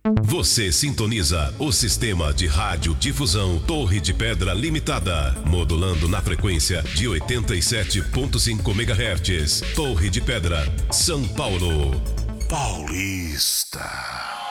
Você sintoniza o sistema de radiodifusão Torre de Pedra Limitada, modulando na frequência de 87.5 MHz. Torre de Pedra, São Paulo. Paulista.